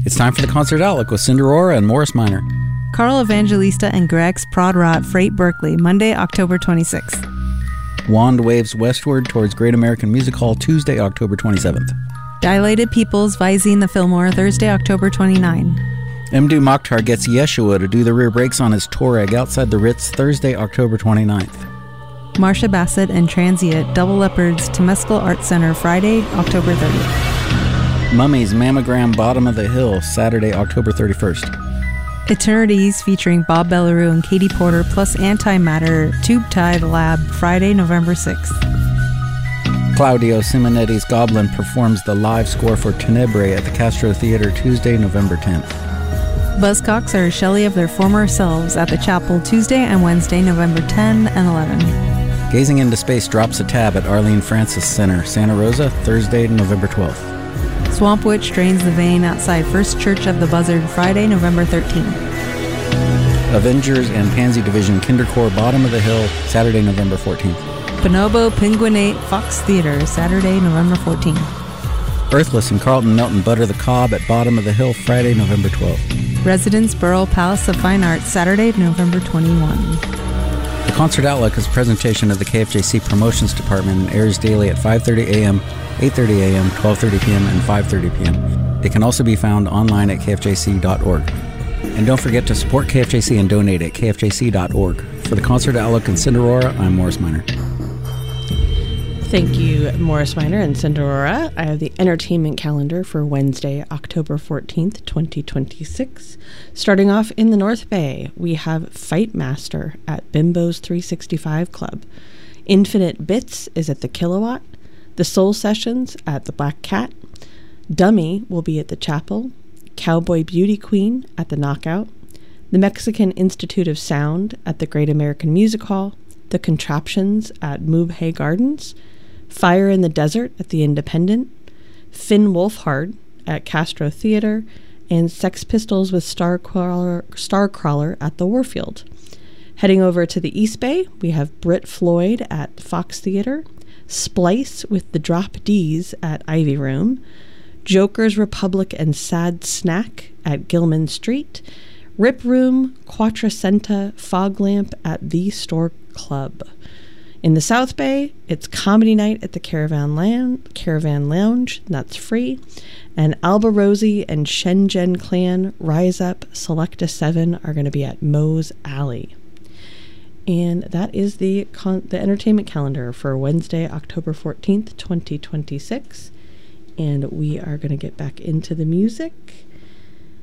It's time for the Concert Outlook with Cinderora and Morris Minor. Carl Evangelista and Greg's Prod Rot Freight Berkeley, Monday, October 26th. Wand waves westward towards Great American Music Hall, Tuesday, October 27th. Dilated Peoples Visine the Fillmore, Thursday, October 29. Mdu Mokhtar gets Yeshua to do the rear brakes on his Touareg outside the Ritz, Thursday, October 29th. Marsha Bassett and Transient Double Leopards Temescal Art Center, Friday, October 30th. Mummies Mammogram Bottom of the Hill, Saturday, October 31st. Eternities featuring Bob Bellarou and Katie Porter plus Antimatter Tube Tide Lab, Friday, November 6th. Claudio Simonetti's Goblin performs the live score for Tenebrae at the Castro Theater, Tuesday, November 10th. Buzzcocks are a Shelley of their former selves at the Chapel, Tuesday and Wednesday, November 10 and 11. Gazing into Space drops a tab at Arlene Francis Center, Santa Rosa, Thursday, November 12th. Swamp Witch drains the vein outside First Church of the Buzzard, Friday, November 13th. Avengers and Pansy Division Kindercore Bottom of the Hill, Saturday, November 14th. Bonobo Penguinate Fox Theater, Saturday, November 14th. Earthless and Carlton Melton Butter the Cobb at Bottom of the Hill, Friday, November 12th. Residence Burrell Palace of Fine Arts, Saturday, November 21. The Concert Outlook is a presentation of the KFJC Promotions Department and airs daily at 5:30 a.m., 8:30 a.m., 12:30 p.m., and 5:30 p.m. It can also be found online at kfjc.org. And don't forget to support KFJC and donate at kfjc.org. For the Concert Outlook and Cinderora, I'm Morris Minor. Thank you, Morris Minor and Cinderora. I have the entertainment calendar for Wednesday, October 14th, 2026. Starting off in the North Bay, we have Fight Master at Bimbo's 365 Club. Infinite Bits is at the Kilowatt. The Soul Sessions at the Black Cat. Dummy will be at the Chapel. Cowboy Beauty Queen at the Knockout. The Mexican Institute of Sound at the Great American Music Hall. The Contraptions at Mubhay Gardens. Fire in the Desert at the Independent, Finn Wolfhard at Castro Theater, and Sex Pistols with Starcrawler at the Warfield. Heading over to the East Bay, we have Britt Floyd at Fox Theater, Splice with the Drop D's at Ivy Room, Joker's Republic and Sad Snack at Gilman Street, Rip Room, Quattrocenta, Fog Lamp at the Store Club. In the South Bay, it's Comedy Night at the Caravan Lounge, that's free. And Alba Rosie and Shenzhen Clan, Rise Up, Selecta 7 are going to be at Moe's Alley. And that is the entertainment calendar for Wednesday, October 14th, 2026. And we are going to get back into the music.